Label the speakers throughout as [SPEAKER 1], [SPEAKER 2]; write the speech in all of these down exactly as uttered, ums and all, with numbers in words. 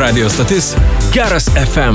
[SPEAKER 1] Radio stotis Geras F M.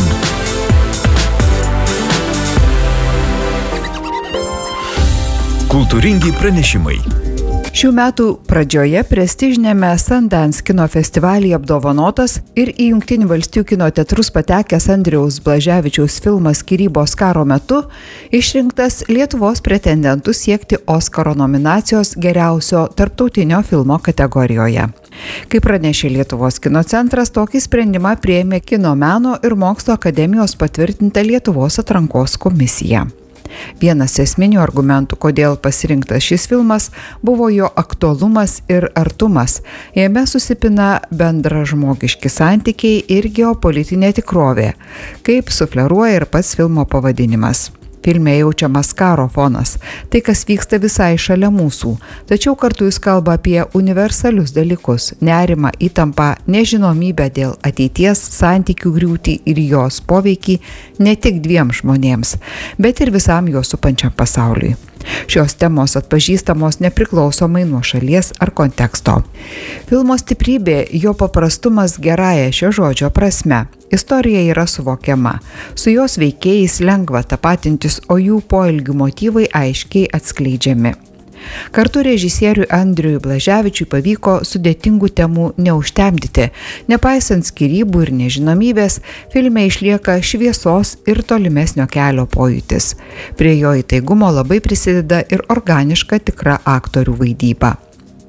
[SPEAKER 1] Kultūringi pranešimai.
[SPEAKER 2] Šių metų pradžioje prestižinėme Sundance kino festivalyje apdovanotas ir į Jungtinių valstijų kino teatrus patekęs Andriaus Blaževičiaus filmas Skyrybos karo metu išrinktas Lietuvos pretendentų siekti Oskaro nominacijos geriausio tarptautinio filmo kategorijoje. Kaip pranešė Lietuvos kino centras, tokį sprendimą priėmė Kino meno ir mokslo akademijos patvirtinta Lietuvos atrankos komisija. Vienas esminių argumentų, kodėl pasirinktas šis filmas, buvo jo aktualumas ir artumas. Jame susipina bendražmogiški santykiai ir geopolitinė tikrovė, kaip sufleruoja ir pats filmo pavadinimas. Filme jaučiamas karo fonas, tai kas vyksta visai šalia mūsų, tačiau kartu jis kalba apie universalius dalykus – nerimą, įtampą, nežinomybę dėl ateities, santykių griūtį ir jos poveikį ne tik dviem žmonėms, bet ir visam jo supančiam pasauliui. Šios temos atpažįstamos nepriklausomai nuo šalies ar konteksto. Filmo stiprybė – jo paprastumas gerąja šio žodžio prasme. Istorija yra suvokiama, su jos veikėjais lengva tapatintis, o jų poelgių motyvai aiškiai atskleidžiami. Kartu režisieriui Andriui Blaževičiui pavyko sudėtingų temų neužtemdyti. Nepaisant skyrybų ir nežinomybės, filme išlieka šviesos ir tolimesnio kelio pojūtis. Prie jo įtaigumo labai prisideda ir organiška tikra aktorių vaidyba.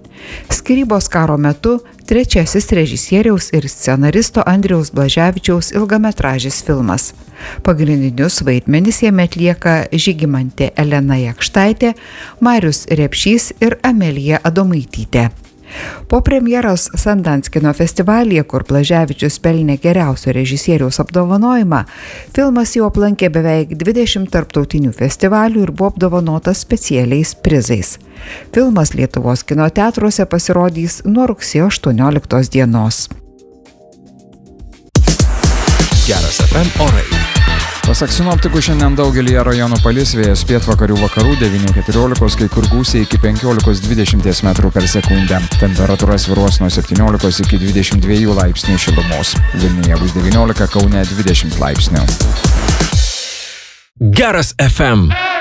[SPEAKER 2] Skyrybos karo metu trečiasis režisieriaus ir scenaristo Andriaus Blaževičiaus ilgametražis filmas. Pagrindinius vaidmenis jame atlieka Žygimantė Elena Jakštaitė, Marius Repšys ir Amelija Adomaitytė. Po premjeros Sundance kino festivalyje, kur Blaževičius pelnė geriausio režisieriaus apdovanojimą, filmas jau aplankė beveik dvidešimt tarptautinių festivalių ir buvo apdovanotas specialiais prizais. Filmas Lietuvos kino teatruose pasirodys nuo rugsėjo aštuonioliktos dienos.
[SPEAKER 1] Geras F M orai.
[SPEAKER 3] Pasak sinoptikų, šiandien daugelį rajonų palis, vėjas pietvakarių vakarų devyni keturiolikos, kai kur gūsiai iki penkiolikos dvidešimt metrų per sekundę. Temperatūra svyruos nuo septyniolikos iki dvidešimt dviejų laipsnių šilumos. Vilniuje bus devyniolika, Kaune dvidešimt laipsnių.
[SPEAKER 1] Geras F M.